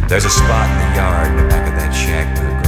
There's a spot in the yard in the back of that shack where